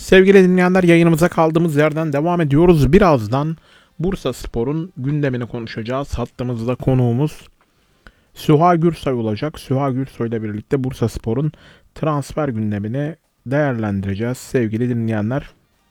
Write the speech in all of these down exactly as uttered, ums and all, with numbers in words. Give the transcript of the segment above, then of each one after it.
Sevgili dinleyenler, yayınımıza kaldığımız yerden devam ediyoruz. Birazdan Bursaspor'un gündemini konuşacağız. Hattımızda konuğumuz Süha Gürsoy olacak. Süha Gürsoy ile birlikte Bursaspor'un transfer gündemini değerlendireceğiz sevgili dinleyenler.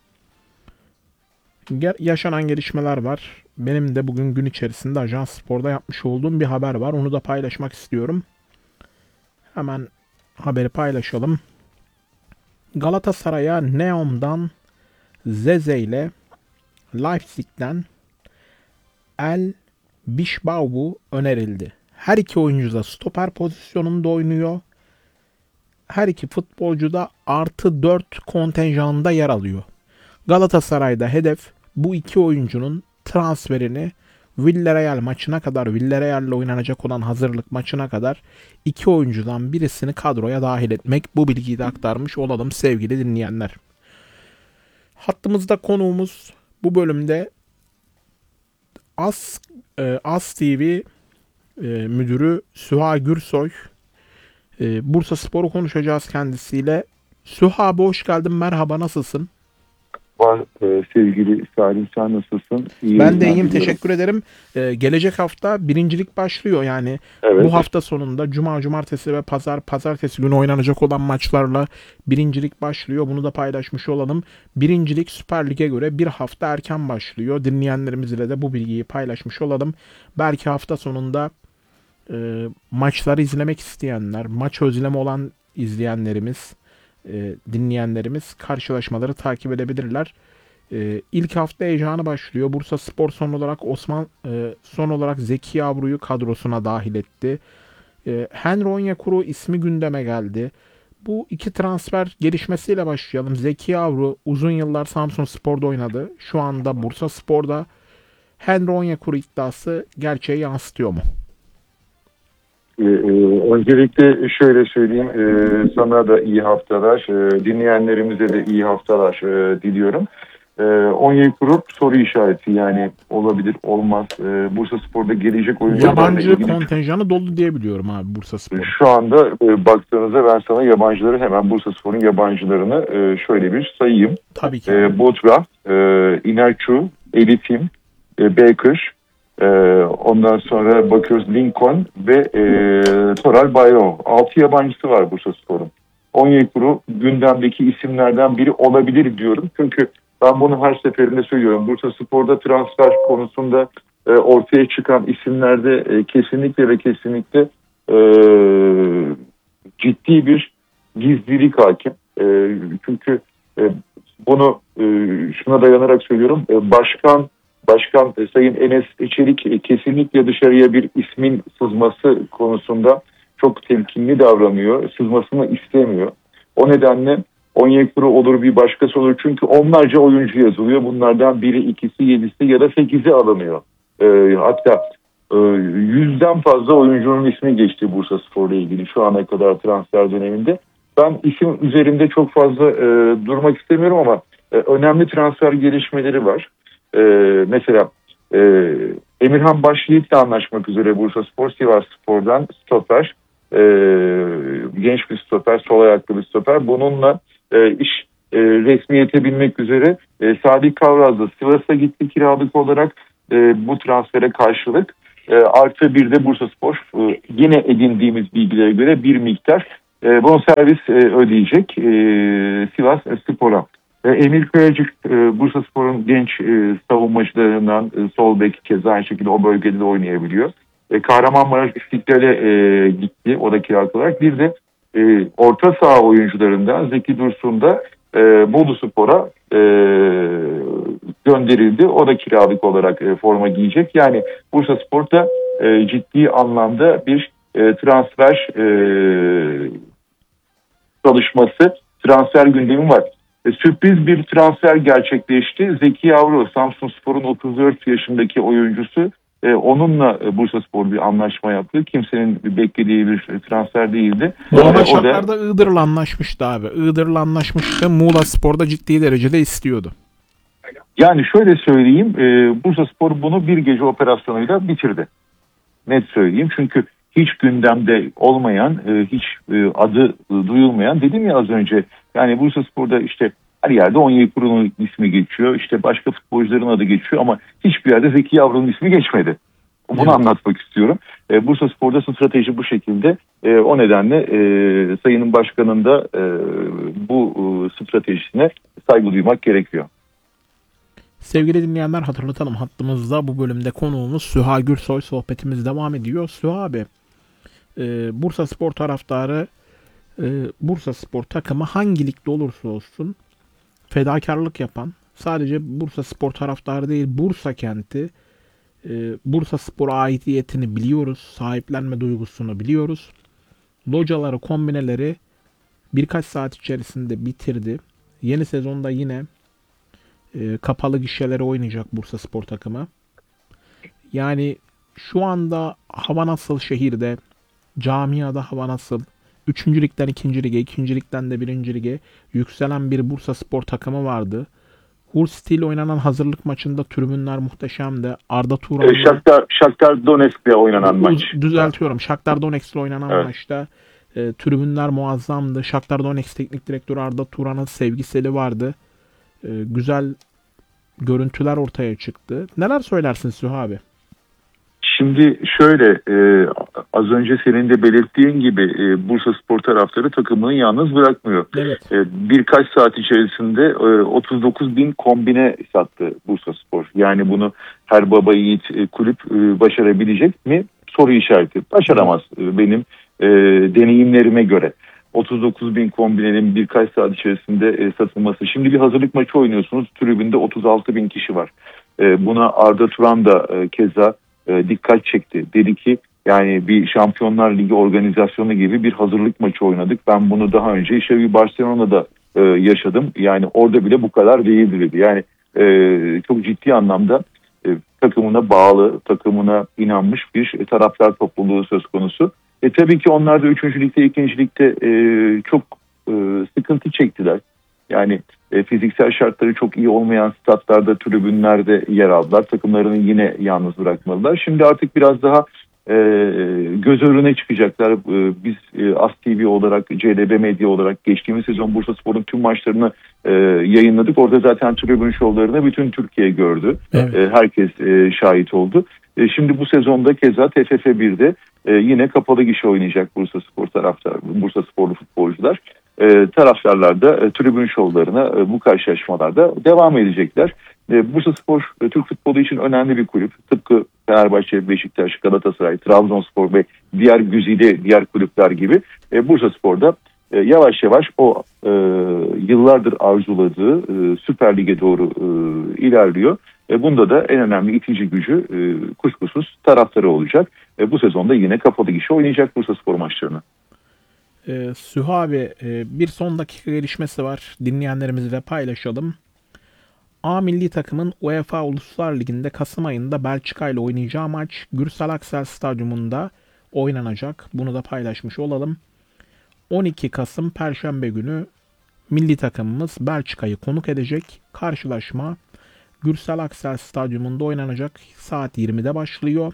Yaşanan gelişmeler var. Benim de bugün gün içerisinde Ajans Spor'da yapmış olduğum bir haber var. Onu da paylaşmak istiyorum. Hemen haberi paylaşalım. Galatasaray'a Neom'dan Zeze ile Leipzig'ten El Bishbabu önerildi. Her iki oyuncu da stoper pozisyonunda oynuyor. Her iki futbolcu da artı dört kontenjanında yer alıyor. Galatasaray'da hedef bu iki oyuncunun transferini Villarreal maçına kadar, Villarreal'le oynanacak olan hazırlık maçına kadar iki oyuncudan birisini kadroya dahil etmek. Bu bilgiyi de aktarmış olalım sevgili dinleyenler. Hattımızda konuğumuz bu bölümde As, e, As T V e, müdürü Süha Gürsoy. E, Bursaspor'u konuşacağız kendisiyle. Süha abi, hoş geldin, merhaba, nasılsın? Var e, sevgili Salim, sen nasılsın? İyi, ben de iyiyim, teşekkür ederim. Ee, gelecek hafta birincilik başlıyor yani. Evet. Bu hafta sonunda Cuma, Cumartesi ve Pazar, Pazartesi günü oynanacak olan maçlarla birincilik başlıyor. Bunu da paylaşmış olalım. Birincilik Süper Lig'e göre bir hafta erken başlıyor. Dinleyenlerimizle de bu bilgiyi paylaşmış olalım. Belki hafta sonunda e, maçları izlemek isteyenler, maç özlemi olan izleyenlerimiz, E, dinleyenlerimiz karşılaşmaları takip edebilirler. E, ilk hafta heyecanı başlıyor. Bursaspor son olarak Osman e, son olarak Zeki Yavru'yu kadrosuna dahil etti. E, Henry Onyekuru ismi gündeme geldi. Bu iki transfer gelişmesiyle başlayalım. Zeki Yavru uzun yıllar Samsunspor'da oynadı. Şu anda Bursaspor'da. Henry Onyekuru iddiası gerçeği yansıtıyor mu? Ee, öncelikle şöyle söyleyeyim, ee, sana da iyi haftalar, ee, dinleyenlerimize de iyi haftalar ee, diliyorum. Ee, Onyekuru soru işareti, yani olabilir olmaz. Ee, Bursaspor'da gelecek oyuncularla yabancı ilgili kontenjanı dolu diye biliyorum abi Bursaspor. Şu anda e, baktığınızda ben sana yabancıları, hemen Bursaspor'un yabancılarını e, şöyle bir sayayım. Tabii ki. E, Botra, e, Inerçu, Elitim, e, Baker. Ee, ondan sonra bakıyoruz Lincoln ve e, Toral Bayro. Altı yabancısı var Bursaspor'un. Onyekuru gündemdeki isimlerden biri olabilir diyorum. Çünkü ben bunu her seferinde söylüyorum. Bursaspor'da transfer konusunda e, ortaya çıkan isimlerde e, kesinlikle ve kesinlikle e, ciddi bir gizlilik hakim. E, çünkü e, bunu e, şuna dayanarak söylüyorum. E, başkan Başkan Sayın Enes Çelik kesinlikle dışarıya bir ismin sızması konusunda çok temkinli davranıyor. Sızmasını istemiyor. O nedenle Onyekuru olur, bir başkası olur. Çünkü onlarca oyuncu yazılıyor. Bunlardan biri, ikisi, yedisi ya da sekizi alınıyor. Ee, hatta e, yüzden fazla oyuncunun ismi geçti Bursaspor'la ilgili şu ana kadar transfer döneminde. Ben isim üzerinde çok fazla e, durmak istemiyorum ama e, önemli transfer gelişmeleri var. Ee, mesela e, Emirhan Başyiğit'le anlaşmak üzere Bursaspor, Sivasspor'dan stoper, e, genç bir stoper, sol ayaklı bir stoper. Bununla e, iş e, resmiyete binmek üzere e, Sadik Kavraz da Sivas'a gitti kiralık olarak e, bu transfere karşılık. E, artı bir de Bursaspor e, yine edindiğimiz bilgilere göre bir miktar e, bonservis e, ödeyecek e, Sivas Spor'a. Emir Kayacık, Bursaspor'un genç savunmacılarından, sol bek, keza aynı şekilde o bölgede de oynayabiliyor. Kahramanmaraş İstiklal'e gitti, o da kiralık olarak. Bir de orta saha oyuncularından Zeki Dursun da Boluspor'a gönderildi. O da kiralık olarak forma giyecek. Yani Bursaspor'da ciddi anlamda bir transfer çalışması, transfer gündemi var. E, sürpriz bir transfer gerçekleşti. Zeki Yavru, Samsunspor'un otuz dört yaşındaki oyuncusu. E, onunla e, Bursaspor bir anlaşma yaptı. Kimsenin beklediği bir transfer değildi. Normal e, şartlarda da Iğdır'la anlaşmıştı abi. Iğdır'la anlaşmıştı. Muğla Spor'da ciddi derecede istiyordu. Yani şöyle söyleyeyim. E, Bursaspor bunu bir gece operasyonuyla bitirdi. Net söyleyeyim. Çünkü hiç gündemde olmayan, hiç adı duyulmayan, dedim ya az önce, yani Bursaspor'da işte Her yerde Onyekuru'nun ismi geçiyor. İşte başka futbolcuların adı geçiyor ama hiçbir yerde Zeki Yavru'nun ismi geçmedi. Bunu evet. anlatmak istiyorum. E, Bursaspor'da strateji bu şekilde. E, o nedenle e, Sayın Başkan'ın da e, bu e, stratejisine saygı duymak gerekiyor. Sevgili dinleyenler, hatırlatalım, hattımızda bu bölümde konuğumuz Süha Gürsoy, sohbetimiz devam ediyor. Süha abi, e, Bursaspor taraftarı, e, Bursaspor takımı hangi ligde olursa olsun fedakarlık yapan, sadece Bursaspor taraftarı değil, Bursa kenti, e, Bursaspor aidiyetini biliyoruz, sahiplenme duygusunu biliyoruz. Locaları, kombineleri birkaç saat içerisinde bitirdi. Yeni sezonda yine e, kapalı gişelere oynayacak Bursaspor takımı. Yani şu anda hava nasıl şehirde, camiada hava nasıl? Üçüncü ligden ikinci lige, ikinci ligden de birinci lige yükselen bir Bursaspor takımı vardı. Hull City ile oynanan hazırlık maçında tribünler muhteşemdi. Arda Turan'la... E, Shakhtar, Shakhtar Donetsk'le oynanan maç. Düzeltiyorum. Shakhtar Donetsk'le oynanan evet. maçta e, tribünler muazzamdı. Shakhtar Donetsk teknik direktörü Arda Turan'ın sevgiseli vardı. E, güzel görüntüler ortaya çıktı. Neler söylersin Süha abi? Şimdi şöyle, e, az önce senin de belirttiğin gibi e, Bursaspor taraftarı takımını yalnız bırakmıyor. Evet. E, birkaç saat içerisinde e, otuz dokuz bin kombine sattı Bursaspor. Yani bunu her baba yiğit e, kulüp e, başarabilecek mi? Soru işareti. Başaramaz e, benim e, deneyimlerime göre. otuz dokuz bin kombinenin birkaç saat içerisinde e, satılması. Şimdi bir hazırlık maçı oynuyorsunuz. Tribünde otuz altı bin kişi var. E, buna Arda Turan da e, keza e, dikkat çekti. Dedi ki yani bir Şampiyonlar Ligi organizasyonu gibi bir hazırlık maçı oynadık. Ben bunu daha önce işte bir Barcelona'da e, yaşadım. Yani orada bile bu kadar değildi dedi. Yani e, çok ciddi anlamda e, takımına bağlı, takımına inanmış bir e, taraftar topluluğu söz konusu. E tabii ki onlar da üçüncü ligde, ikinci ligde e, çok e, sıkıntı çektiler. Yani e, fiziksel şartları çok iyi olmayan statlarda, tribünlerde yer aldılar. Takımlarını yine yalnız bırakmadılar. Şimdi artık biraz daha e, göz önüne çıkacaklar. E, biz e, As T V olarak, C L B Medya olarak geçtiğimiz sezon Bursaspor'un tüm maçlarını e, yayınladık. Orada zaten tribün şovlarını bütün Türkiye gördü. Evet. E, herkes e, şahit oldu. E, şimdi bu sezonda keza T F F bir'de e, yine kapalı gişe oynayacak Bursaspor taraftarı, Bursasporlu futbolcular. E, taraftarlar da e, tribün şovlarına e, bu karşılaşmalarda devam edecekler. E, Bursaspor e, Türk futbolu için önemli bir kulüp. Tıpkı Fenerbahçe, Beşiktaş, Galatasaray, Trabzonspor ve diğer güzide diğer kulüpler gibi e, Bursaspor'da e, yavaş yavaş o e, yıllardır arzuladığı e, Süper Lig'e doğru e, ilerliyor. E, bunda da en önemli itici gücü e, kuşkusuz taraftarı olacak. E, bu sezonda yine kapalı gişe oynayacak Bursaspor maçlarını. Ee, Süha abi, e, bir son dakika gelişmesi var. Dinleyenlerimizle paylaşalım. A milli takımın UEFA Uluslar Ligi'nde Kasım ayında Belçika ile oynayacağı maç Gürsel Aksel Stadyumunda oynanacak. Bunu da paylaşmış olalım. on iki Kasım Perşembe günü milli takımımız Belçika'yı konuk edecek. Karşılaşma Gürsel Aksel Stadyumunda oynanacak. Saat yirmide başlıyor.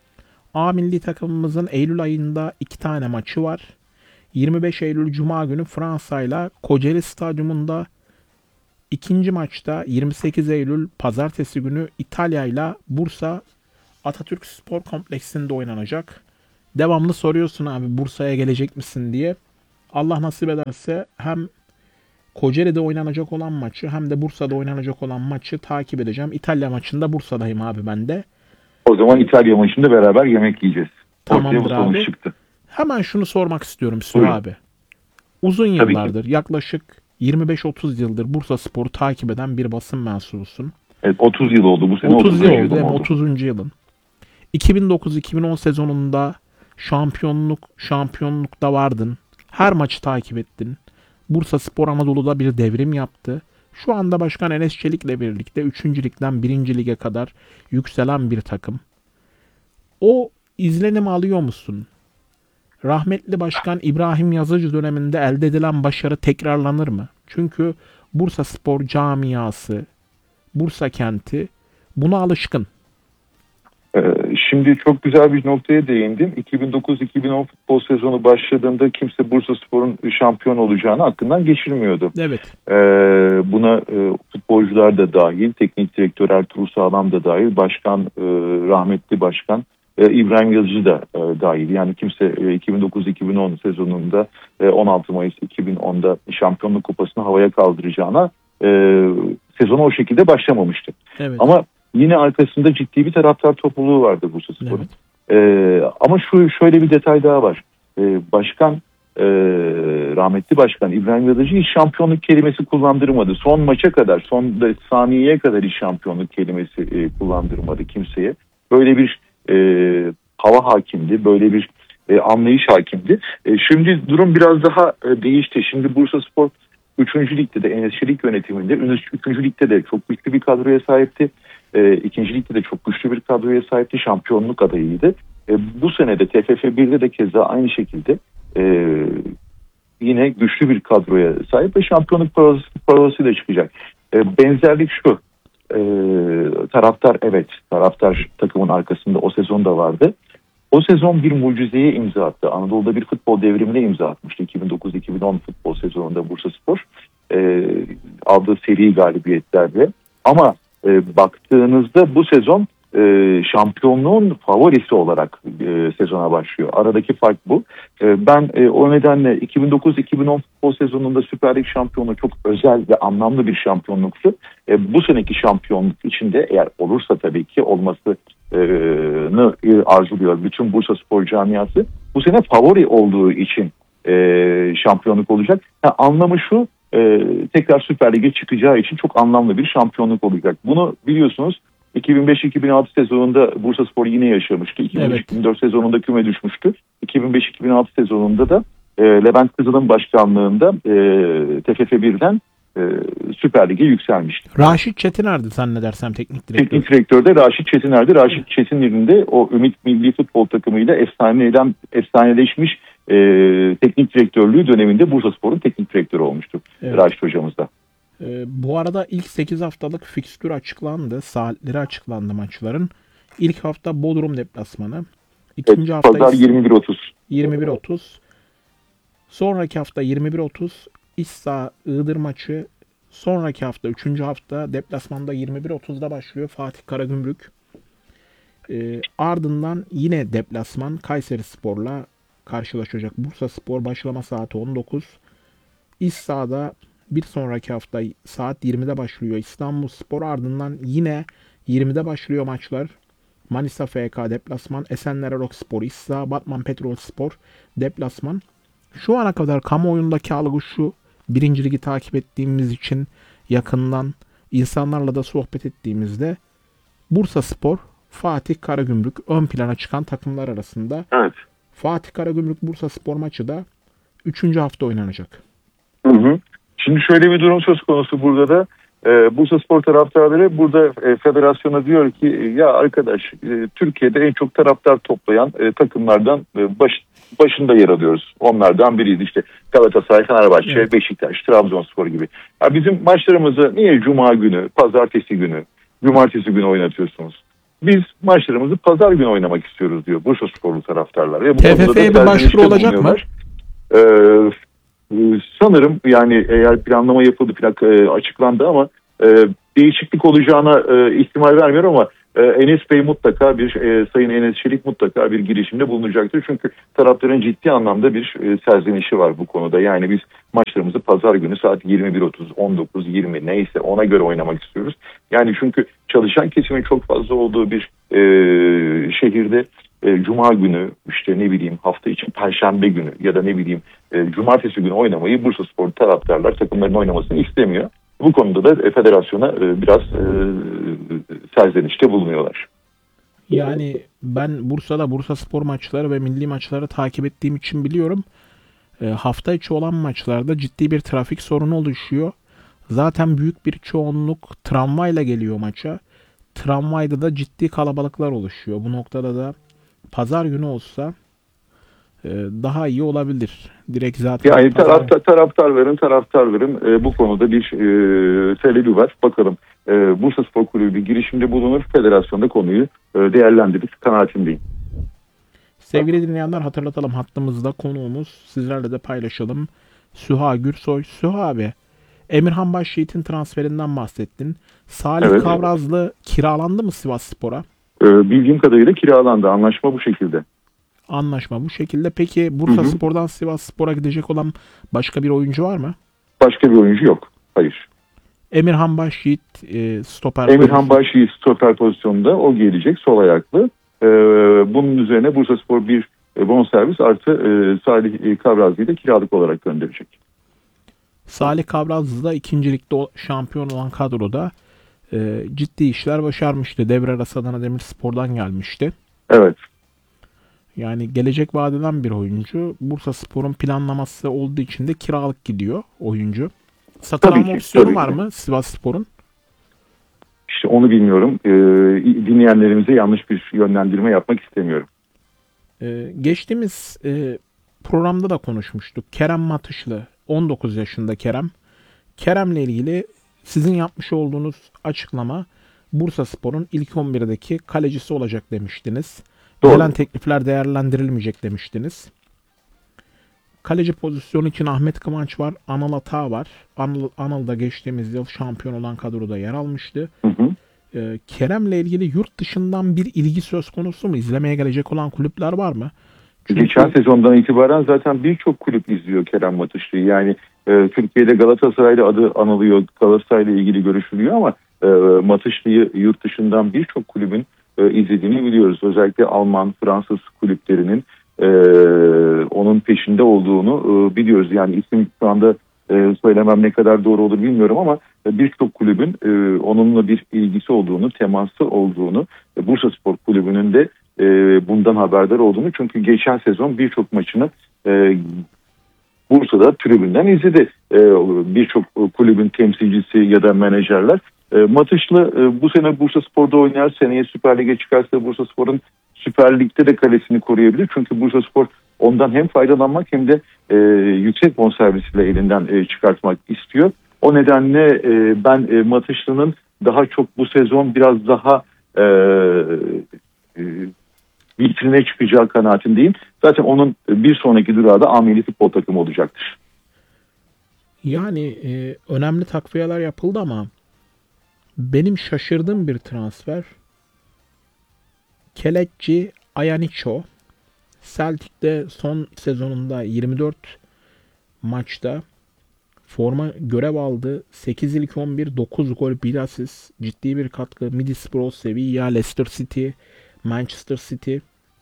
A milli takımımızın Eylül ayında iki tane maçı var. yirmi beş Eylül Cuma günü Fransa ile Kocaeli Stadyumunda, ikinci maçta yirmi sekiz Eylül Pazartesi günü İtalya ile Bursa Atatürk Spor Kompleksinde oynanacak. Devamlı soruyorsun abi Bursa'ya gelecek misin diye. Allah nasip ederse hem Kocaeli'de oynanacak olan maçı hem de Bursa'da oynanacak olan maçı takip edeceğim. İtalya maçında Bursa'dayım abi ben de. O zaman İtalya maçında beraber yemek yiyeceğiz. Tamamdır abi. Çıktı. Hemen şunu sormak istiyorum Süha abi. Uzun yıllardır, yaklaşık yirmi beş otuz yıldır Bursaspor'u takip eden bir basın mensubusun. Evet, otuz yıl oldu bu sene. otuz yıl oldu, hem otuzuncu yılın. iki bin dokuz iki bin on sezonunda şampiyonluk şampiyonlukta vardın. Her maçı takip ettin. Bursaspor Anadolu'da bir devrim yaptı. Şu anda Başkan Enes Çelik'le birlikte üçüncü ligden birinci lige kadar yükselen bir takım. O izlenimi alıyor musun? Rahmetli Başkan İbrahim Yazıcı döneminde elde edilen başarı tekrarlanır mı? Çünkü Bursaspor camiası, Bursa kenti buna alışkın. Ee, şimdi çok güzel bir noktaya değindim. iki bin dokuz iki bin on futbol sezonu başladığında kimse Bursaspor'un şampiyon olacağını aklından geçirmiyordu. Evet. Ee, buna e, futbolcular da dahil, teknik direktör Ertuğrul Sağlam da dahil, başkan e, rahmetli başkan e, İbrahim Yazıcı da e, dahil. Yani kimse e, iki bin dokuz iki bin on sezonunda e, on altı Mayıs iki bin onda şampiyonluk kupasını havaya kaldıracağına e, sezonu o şekilde başlamamıştı. Evet. Ama yine arkasında ciddi bir taraftar topluluğu vardı Bursaspor'un. Evet. Ee, ama şu şöyle bir detay daha var. Ee, başkan, e, rahmetli başkan İbrahim Yazıcı hiç şampiyonluk kelimesi kullandırmadı. Son maça kadar, son saniyeye kadar hiç şampiyonluk kelimesi e, kullandırmadı kimseye. Böyle bir e, hava hakimdi, böyle bir e, anlayış hakimdi. E, şimdi durum biraz daha e, değişti. Şimdi Bursaspor üçüncü ligde de Enes Çelik yönetiminde, üçüncü ligde de çok güçlü bir kadroya sahipti. E, ikinci ligde de çok güçlü bir kadroya sahipti. Şampiyonluk adayıydı. E, bu sene de T F F birde de keza aynı şekilde e, yine güçlü bir kadroya sahip ve şampiyonluk parolasıyla parolasıyla çıkacak. E, benzerlik şu. E, taraftar evet, taraftar takımın arkasında o sezon da vardı. O sezon bir mucizeye imza attı. Anadolu'da bir futbol devrimine imza atmıştı. iki bin dokuz iki bin on futbol sezonunda Bursaspor e, aldığı seri galibiyetlerle. Ama e, baktığınızda bu sezon e, şampiyonluğun favorisi olarak e, sezona başlıyor. Aradaki fark bu. E, ben e, o nedenle iki bin dokuz iki bin on futbol sezonunda Süper Lig şampiyonluğu çok özel ve anlamlı bir şampiyonluktu. E, bu seneki şampiyonluk içinde eğer olursa tabii ki olması arzuluyor bütün Bursaspor camiası. Bu sene favori olduğu için e, şampiyonluk olacak. Ha, anlamı şu, e, tekrar Süper Lig'e çıkacağı için çok anlamlı bir şampiyonluk olacak. Bunu biliyorsunuz iki bin beş iki bin altı sezonunda Bursaspor yine yaşamıştı. iki bin beş iki bin dört evet. sezonunda küme düşmüştü. iki bin beş iki bin altı sezonunda da e, Levent Kızıl'ın başkanlığında e, T F F birden e, Süper Lig'e yükselmişti. Raşit Çetiner'di zannedersem teknik direktör. Teknik direktör de Raşit Çetiner'di. Raşit Çetinler'in de o Ümit Milli Futbol takımıyla efsaneden, efsaneleşmiş e, teknik direktörlüğü döneminde Bursaspor'un teknik direktörü olmuştu. Evet. Raşit hocamız da. E, bu arada ilk sekiz haftalık fikstür açıklandı. Saatleri açıklandı maçların. İlk hafta Bodrum deplasmanı. İkinci evet, hafta Pazar yirmi bir otuz. yirmi bir otuz. Sonraki hafta yirmi bir otuz. İssa Iğdır maçı. Sonraki hafta, üçüncü hafta deplasmanda yirmi bir otuzda başlıyor Fatih Karagümrük. E, ardından yine deplasman Kayserispor'la karşılaşacak. Bursaspor başlama saati on dokuz. İssa'da bir sonraki hafta saat yirmide başlıyor İstanbulspor. Ardından yine yirmide başlıyor maçlar. Manisa F K deplasman, Esenler Erokspor, İssa, Batman Petrolspor deplasman. Şu ana kadar kamuoyundaki algı şu. Birinci ligi takip ettiğimiz için yakından insanlarla da sohbet ettiğimizde Bursaspor, Fatih Karagümrük ön plana çıkan takımlar arasında. Evet. Fatih Karagümrük Bursaspor maçı da üçüncü hafta oynanacak. Hı hı. Şimdi şöyle bir durum söz konusu burada da. E, Bursaspor taraftarları burada e, federasyona diyor ki ya arkadaş e, Türkiye'de en çok taraftar toplayan e, takımlardan e, baş, başında yer alıyoruz. Onlardan biriyiz işte Galatasaray, Fenerbahçe, evet. Beşiktaş, Trabzonspor gibi. Ya bizim maçlarımızı niye Cuma günü, Pazartesi günü, Cumartesi günü oynatıyorsunuz? Biz maçlarımızı Pazar günü oynamak istiyoruz diyor Bursasporlu taraftarlar. Ve T F F'ye bir başvuru olacak mı? Ee, sanırım yani eğer planlama yapıldı, plan e, açıklandı ama e, değişiklik olacağına e, ihtimal vermiyorum ama e, Enes Bey mutlaka bir e, Sayın Enes Çelik mutlaka bir girişimde bulunacaktır. Çünkü taraftarın ciddi anlamda bir e, serzenişi var bu konuda. Yani biz maçlarımızı pazar günü saat yirmi bir otuz, on dokuz yirmi neyse ona göre oynamak istiyoruz. Yani çünkü çalışan kesimin çok fazla olduğu bir e, şehirde e, Cuma günü işte ne bileyim hafta için Perşembe günü ya da ne bileyim e, Cumartesi günü oynamayı Bursaspor taraftarlar takımların oynamasını istemiyor. Bu konuda da e, federasyona e, biraz e, serzenişte bulunuyorlar. Yani ben Bursa'da Bursaspor maçları ve milli maçları takip ettiğim için biliyorum. E, hafta içi olan maçlarda ciddi bir trafik sorunu oluşuyor. Zaten büyük bir çoğunluk tramvayla geliyor maça. Tramvayda da ciddi kalabalıklar oluşuyor. Bu noktada da pazar günü olsa daha iyi olabilir. Direkt zaten yani taraftar, taraftarların taraftarların e, bu konuda bir e, talebi var. Bakalım e, Bursaspor Kulübü bir girişimde bulunur. Federasyonda konuyu e, değerlendirir kanaatindeyim. Sevgili dinleyenler, hatırlatalım, hattımızda konuğumuz, sizlerle de paylaşalım. Süha Gürsoy. Süha abi, Emirhan Başyiğit'in transferinden bahsettin. Salih Evet. Kavrazlı kiralandı mı Sivasspor'a? E, bildiğim kadarıyla kiralandı. Anlaşma bu şekilde. Anlaşma bu şekilde. Peki Bursaspor'dan Sivasspor'a gidecek olan başka bir oyuncu var mı? Başka bir oyuncu yok. Hayır. Emirhan Başyiğit e, stoper. Emirhan Başyiğit stoper pozisyonunda, o gelecek sol ayaklı. E, bunun üzerine Bursaspor bir e, bonservis artı e, Salih Kavrazlı'yı da kiralık olarak gönderecek. Salih Kavrazlı da ikincilikte şampiyon olan kadroda e, ciddi işler başarmıştı. Devre arası Adana Demirspor'dan gelmişti. Evet. Yani gelecek vaat eden bir oyuncu. Bursaspor'un planlaması olduğu için de kiralık gidiyor oyuncu. Satın Tabii alma ki, opsiyonu tabii var ki. mı Sivasspor'un? İşte onu bilmiyorum. E, dinleyenlerimize yanlış bir yönlendirme yapmak istemiyorum. Ee, geçtiğimiz e, programda da konuşmuştuk. Kerem Matışlı, on dokuz yaşında Kerem. Kerem'le ilgili sizin yapmış olduğunuz açıklama, Bursaspor'un ilk on birdeki kalecisi olacak demiştiniz. Doğru. Gelen teklifler değerlendirilmeyecek demiştiniz. Kaleci pozisyonu için Ahmet Kıvanç var, Anıl Ata var. Anıl, Anıl da geçtiğimiz yıl şampiyon olan kadroda yer almıştı. Hı hı. Ee, Kerem'le ilgili yurt dışından bir ilgi söz konusu mu? İzlemeye gelecek olan kulüpler var mı? Çünkü... Geçen sezondan itibaren zaten birçok kulüp izliyor Kerem Matışlı'yı. Yani e, Türkiye'de Galatasaray'la adı anılıyor, Galatasaray'la ilgili görüşülüyor ama e, Matışlı'yı yurt dışından birçok kulübün e, izlediğini biliyoruz. Özellikle Alman, Fransız kulüplerinin e, onun peşinde olduğunu e, biliyoruz. Yani isim şu anda e, söylemem ne kadar doğru olur bilmiyorum ama e, birçok kulübün e, onunla bir ilgisi olduğunu, teması olduğunu, e, Bursaspor Kulübü'nün de e, bundan haberdar olduğunu, çünkü geçen sezon birçok maçını e, Bursa'da tribünden izledi e, birçok kulübün temsilcisi ya da menajerler. E, Matışlı e, bu sene Bursaspor'da oynar, seneye Süper Lig'e çıkarsa Bursaspor'un Süper Lig'de de kalesini koruyabilir. Çünkü Bursaspor ondan hem faydalanmak hem de e, yüksek bonservisiyle elinden e, çıkartmak istiyor. O nedenle e, ben e, Matışlı'nın daha çok bu sezon biraz daha e, e, vitrine çıkacağı kanaatindeyim. Zaten onun bir sonraki durağı da A Milli Futbol takımı olacaktır. Yani e, önemli takviyeler yapıldı ama benim şaşırdığım bir transfer Keleçi Ayaniço. Celtic'te son sezonunda yirmi dört maçta forma görev aldı. sekiz ilk on bir, dokuz gol, bir asist. Ciddi bir katkı. Middlesbrough, Sevilla, Leicester City, Manchester City.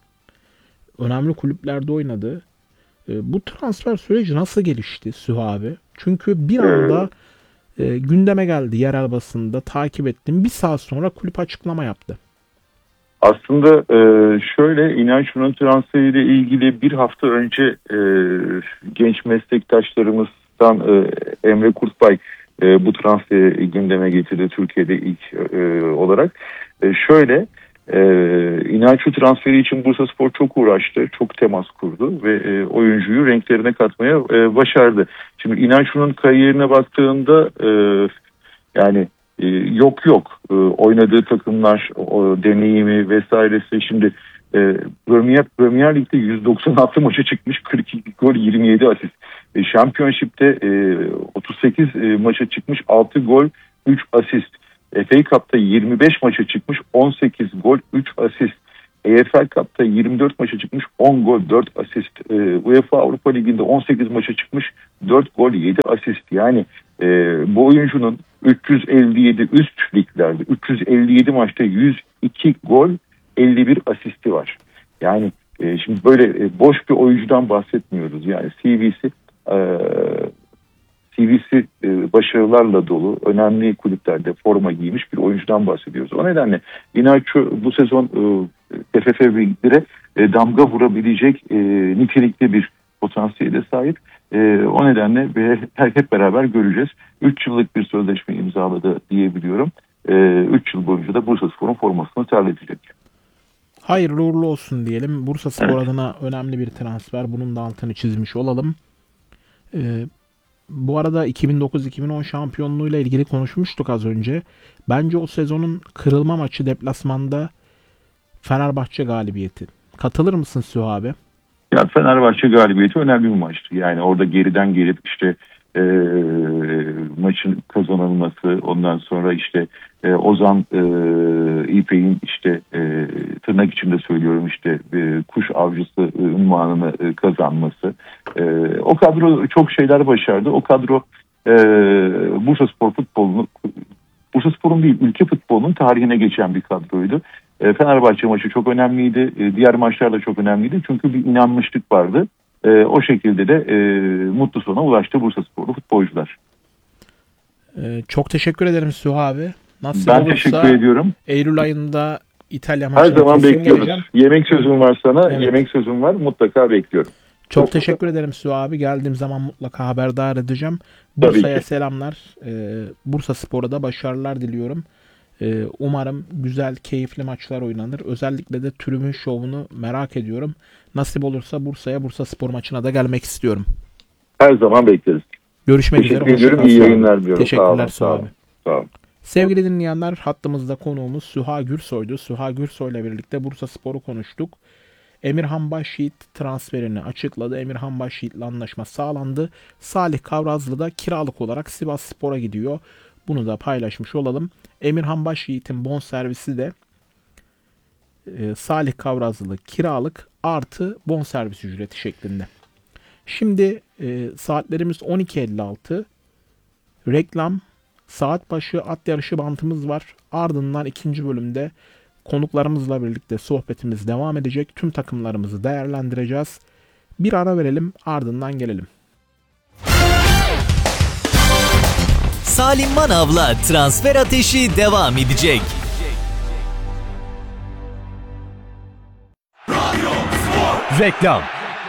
Önemli kulüplerde oynadı. E, bu transfer süreci nasıl gelişti Süha abi? Çünkü bir anda e, gündeme geldi, yerel basında takip ettim. Bir saat sonra kulüp açıklama yaptı. Aslında e, şöyle, İnanço'nun transferiyle ilgili bir hafta önce e, genç meslektaşlarımızdan e, Emre Kurtbay e, bu transferi gündeme getirdi Türkiye'de ilk e, olarak. E, şöyle, e, İnanço transferi için Bursaspor çok uğraştı, çok temas kurdu ve e, oyuncuyu renklerine katmaya e, başardı. Şimdi İnanço'nun kariyerine baktığında e, yani Ee, yok yok ee, oynadığı takımlar, o, deneyimi vesairesi. Şimdi e, Premier, Premier Lig'de yüz doksan altı maça çıkmış, kırk iki gol, yirmi yedi asist. E, Şampiyonşip'te e, otuz sekiz e, maça çıkmış, altı gol, üç asist. F A Cup'ta yirmi beş maça çıkmış, on sekiz gol, üç asist. E F L Cup'ta yirmi dört maça çıkmış, on gol, dört asist. E, UEFA Avrupa Ligi'nde on sekiz maça çıkmış, dört gol, yedi asist. Yani e, bu oyuncunun üç yüz elli yedi üst liglerde, üç yüz elli yedi maçta yüz iki gol, elli bir asisti var. Yani e, şimdi böyle e, boş bir oyuncudan bahsetmiyoruz. Yani C V'si e, C V'si e, başarılarla dolu, önemli kulüplerde forma giymiş bir oyuncudan bahsediyoruz. O nedenle Inaço bu sezon e, T F F liglere e, damga vurabilecek e, nitelikli bir potansiyele sahip. E, o nedenle ve hep beraber göreceğiz. üç yıllık bir sözleşme imzaladı diyebiliyorum. üç yıl boyunca da Bursaspor'un formasını terletecek. Hayırlı uğurlu olsun diyelim. Bursaspor evet. adına önemli bir transfer. Bunun da altını çizmiş olalım. Ee, bu arada iki bin dokuz iki bin on şampiyonluğuyla ilgili konuşmuştuk az önce. Bence o sezonun kırılma maçı deplasmanda Fenerbahçe galibiyeti. Katılır mısın Süha abi? Ya Fenerbahçe galibiyeti önemli bir maçtı. Yani orada geriden gelip işte e, maçın kazanılması, ondan sonra işte e, Ozan e, İpek'in işte e, tırnak içinde söylüyorum işte e, kuş avcısı e, unvanını e, kazanması. E, o kadro çok şeyler başardı. O kadro e, Bursaspor futbolunu, Bursaspor'un değil ülke futbolunun tarihine geçen bir kadroydu. Fenerbahçe maçı çok önemliydi. Diğer maçlar da çok önemliydi. Çünkü bir inanmışlık vardı. O şekilde de mutlu sona ulaştı Bursasporlu futbolcular. Çok teşekkür ederim Süha abi. Nasıl ben teşekkür ediyorum. Eylül ayında İtalya maçına her zaman bekliyoruz. Geleceğim. Yemek sözüm var sana. Evet. Yemek sözüm var. Mutlaka bekliyorum. Çok, çok teşekkür ederim Süha abi. Geldiğim zaman mutlaka haberdar edeceğim. Bursa'ya selamlar. Bursaspor'a da başarılar diliyorum. Umarım güzel, keyifli maçlar oynanır. Özellikle de tribün şovunu merak ediyorum. Nasip olursa Bursa'ya, Bursaspor maçına da gelmek istiyorum. Her zaman bekleriz. Görüşmek üzere. Teşekkür ediyorum. İyi yayınlar diliyorum. Teşekkürler Süha abi. Sağ olun. Sevgili dinleyenler, hattımızda konuğumuz Süha Gürsoy'du. Süha Gürsoy'la birlikte Bursaspor'u konuştuk. Emirhan Başyiğit transferini açıkladı. Emirhan Başyiğit'le anlaşma sağlandı. Salih Kavrazlı da kiralık olarak Sivasspor'a gidiyor. Bunu da paylaşmış olalım. Emirhan Başyiğit'in bonservisi de e, Salih Kavrazlı kiralık artı bonservis ücreti şeklinde. Şimdi e, saatlerimiz on iki elli altı. Reklam, saat başı at yarışı bantımız var. Ardından ikinci bölümde konuklarımızla birlikte sohbetimiz devam edecek. Tüm takımlarımızı değerlendireceğiz. Bir ara verelim, ardından gelelim. Salim Manav'la transfer ateşi devam edecek. Reklam.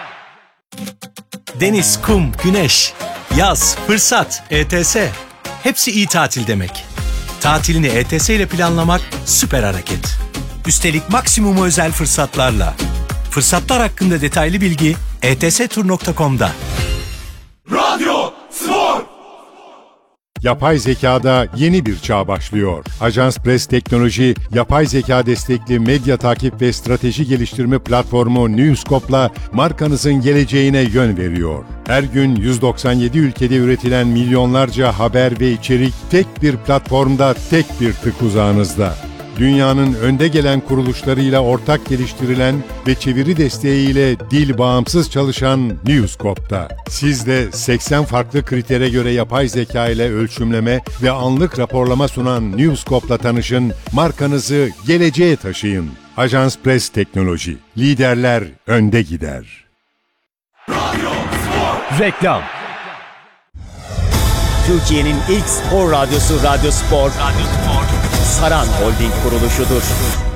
Deniz, kum, güneş, yaz, fırsat, E T S. Hepsi iyi tatil demek. Tatilini E T S ile planlamak süper hareket. Üstelik maksimum özel fırsatlarla. Fırsatlar hakkında detaylı bilgi e t s tur nokta com'da. Radyo Spor. Yapay zekada yeni bir çağ başlıyor. Ajans Press Teknoloji, yapay zeka destekli medya takip ve strateji geliştirme platformu Newscope'la markanızın geleceğine yön veriyor. Her gün yüz doksan yedi ülkede üretilen milyonlarca haber ve içerik tek bir platformda, tek bir tık uzağınızda. Dünyanın önde gelen kuruluşlarıyla ortak geliştirilen ve çeviri desteğiyle dil bağımsız çalışan Newscope'da. Siz de seksen farklı kritere göre yapay zeka ile ölçümleme ve anlık raporlama sunan Newscope'la tanışın, markanızı geleceğe taşıyın. Ajans Press Teknoloji. Liderler önde gider. Radyo Spor. Reklam. Türkiye'nin ilk spor radyosu Radyo Spor. Radyo Spor. Saran Holding kuruluşudur.